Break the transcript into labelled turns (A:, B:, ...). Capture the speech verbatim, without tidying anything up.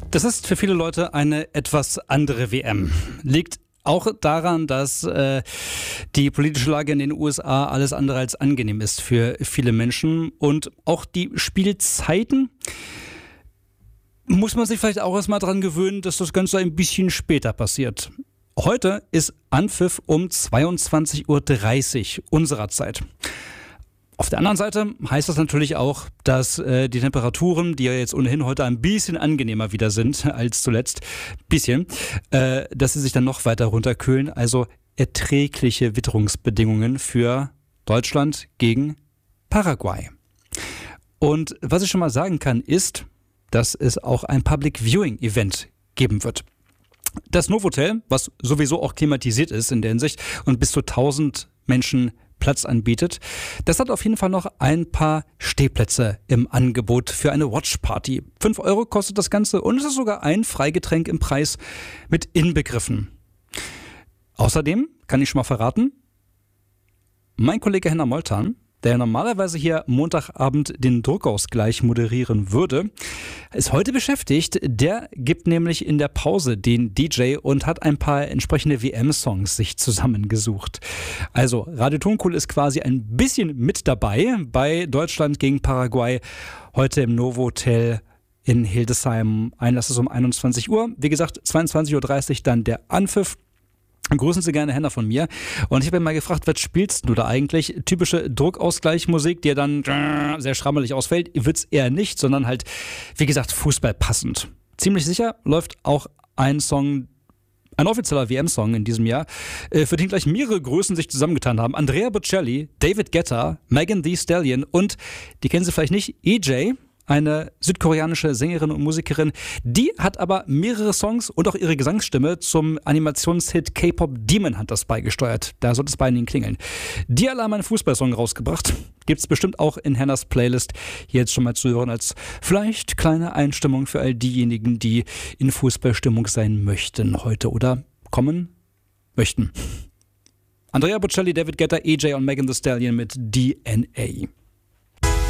A: Das ist für viele Leute eine etwas andere W M. Liegt auch daran, dass äh, die politische Lage in den U S A alles andere als angenehm ist für viele Menschen. Und auch die Spielzeiten muss man sich vielleicht auch erstmal dran gewöhnen, dass das Ganze ein bisschen später passiert. Heute ist Anpfiff um zweiundzwanzig Uhr dreißig unserer Zeit. Auf der anderen Seite heißt das natürlich auch, dass äh, die Temperaturen, die ja jetzt ohnehin heute ein bisschen angenehmer wieder sind als zuletzt, bisschen, äh, dass sie sich dann noch weiter runterkühlen. Also erträgliche Witterungsbedingungen für Deutschland gegen Paraguay. Und was ich schon mal sagen kann, ist, dass es auch ein Public Viewing Event geben wird. Das Novotel, was sowieso auch klimatisiert ist in der Hinsicht und bis zu tausend Menschen Platz anbietet, das hat auf jeden Fall noch ein paar Stehplätze im Angebot für eine Watchparty. fünf Euro kostet das Ganze und es ist sogar ein Freigetränk im Preis mit inbegriffen. Außerdem kann ich schon mal verraten, mein Kollege Henner Moltan, der normalerweise hier Montagabend den Druckausgleich moderieren würde, ist heute beschäftigt. Der gibt nämlich in der Pause den D J und hat ein paar entsprechende W M-Songs sich zusammengesucht. Also Radio Tonkohl ist quasi ein bisschen mit dabei bei Deutschland gegen Paraguay heute im Novotel in Hildesheim. Einlass ist um einundzwanzig Uhr. Wie gesagt, zweiundzwanzig Uhr dreißig dann der Anpfiff. Grüßen Sie gerne Henner von mir. Und ich habe ihn mal gefragt, was spielst du da eigentlich? Typische Druckausgleichmusik, die dann sehr schrammelig ausfällt, wird's eher nicht, sondern halt, wie gesagt, Fußball passend. Ziemlich sicher läuft auch ein Song, ein offizieller W M-Song in diesem Jahr, für den gleich mehrere Größen sich zusammengetan haben. Andrea Bocelli, David Guetta, Megan Thee Stallion und, die kennen Sie vielleicht nicht, E J, eine südkoreanische Sängerin und Musikerin. Die hat aber mehrere Songs und auch ihre Gesangsstimme zum Animationshit K-Pop Demon Hunters beigesteuert. Da sollte es bei Ihnen klingeln. Die alle haben einen Fußballsong rausgebracht. Gibt's bestimmt auch in Henners Playlist hier jetzt schon mal zu hören als vielleicht kleine Einstimmung für all diejenigen, die in Fußballstimmung sein möchten heute oder kommen möchten. Andrea Bocelli, David Guetta, E J und Megan Thee Stallion mit D N A.